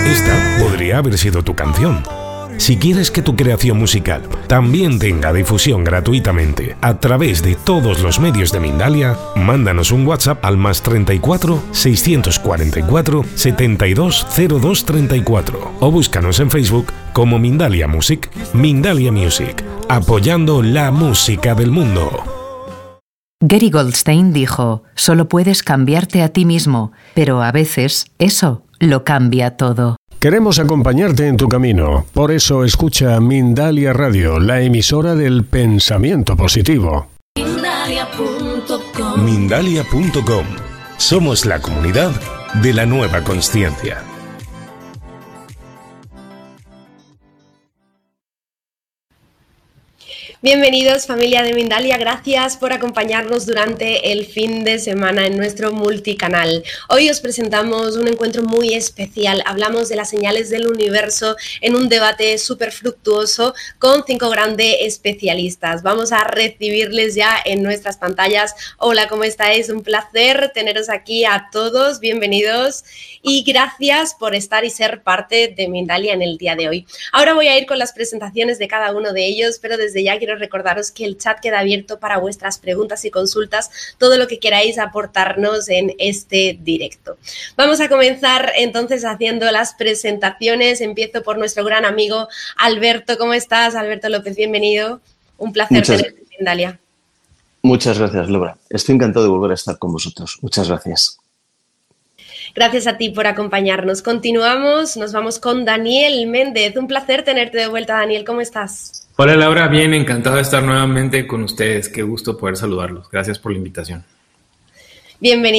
Esta podría haber sido tu canción. Si quieres que tu creación musical también tenga difusión gratuitamente a través de todos los medios de Mindalia, mándanos un WhatsApp al +34 644 720234 o búscanos en Facebook como Mindalia Music. Mindalia Music, apoyando la música del mundo. Gary Goldstein dijo: solo puedes cambiarte a ti mismo, pero a veces eso lo cambia todo. Queremos acompañarte en tu camino, por eso escucha Mindalia Radio, la emisora del pensamiento positivo. Mindalia.com. Somos la comunidad de la nueva consciencia. Bienvenidos, familia de Mindalia, gracias por acompañarnos durante el fin de semana en nuestro multicanal. Hoy os presentamos un encuentro muy especial. Hablamos de las señales del universo en un debate súper fructuoso con 5 grandes especialistas. Vamos a recibirles ya en nuestras pantallas. Hola, ¿cómo estáis? Un placer teneros aquí a todos. Bienvenidos y gracias por estar y ser parte de Mindalia en el día de hoy. Ahora voy a ir con las presentaciones de cada uno de ellos, pero desde ya quiero recordaros que el chat queda abierto para vuestras preguntas y consultas, todo lo que queráis aportarnos en este directo. Vamos a comenzar entonces haciendo las presentaciones. Empiezo por nuestro gran amigo Alberto. ¿Cómo estás, Alberto López? Bienvenido. Un placer tenerte en Mindalia. Muchas gracias, Laura. Estoy encantado de volver a estar con vosotros. Muchas gracias. Gracias a ti por acompañarnos. Continuamos, nos vamos con Daniel Méndez. Un placer tenerte de vuelta, Daniel. ¿Cómo estás? Hola, Laura. Bien, encantado de estar nuevamente con ustedes. Qué gusto poder saludarlos. Gracias por la invitación. Bienvenido.